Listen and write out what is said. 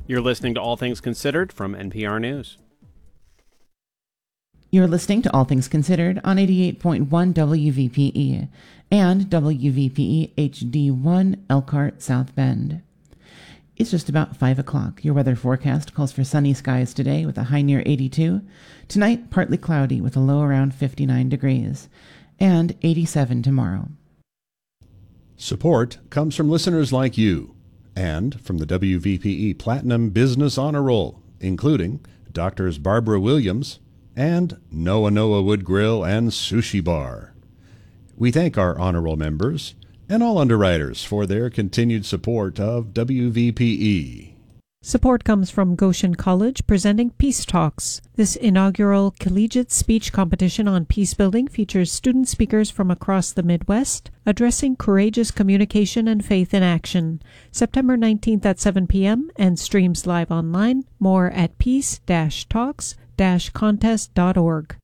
You're listening to All Things Considered from NPR News. You're listening to All Things Considered on 88.1 WVPE and WVPE HD1 Elkhart South Bend. It's just about 5 o'clock. Your weather forecast calls for sunny skies today with a high near 82. Tonight, partly cloudy with a low around 59 degrees. And 87 tomorrow. Support comes from listeners like you and from the WVPE Platinum Business Honor Roll, including Doctors Barbara Williams and Noah Wood Grill and Sushi Bar. We thank our honor roll members and all underwriters for their continued support of WVPE. Support comes from Goshen College presenting Peace Talks. This inaugural collegiate speech competition on peace building features student speakers from across the Midwest addressing courageous communication and faith in action. September 19th at 7 p.m. and streams live online. More at peace-talks-contest.org.